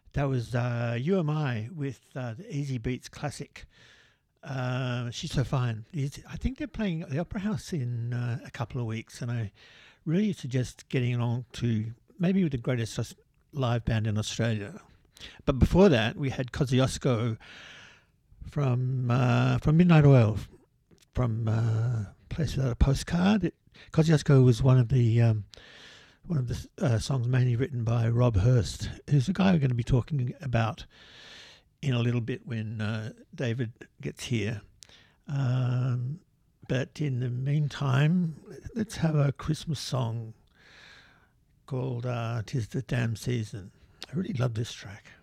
That was You Am I with the Easy Beats classic. She's So Fine. I think they're playing at the Opera House in a couple of weeks, and I really suggest getting along to maybe with the greatest live band in Australia. But before that, we had Kosciuszko from Midnight Oil, from Place Without a Postcard. Kosciuszko was one of the songs mainly written by Rob Hurst, who's the guy we're going to be talking about in a little bit when David gets here. But in the meantime, let's have a Christmas song called "'Tis the Damn Season." I really love this track.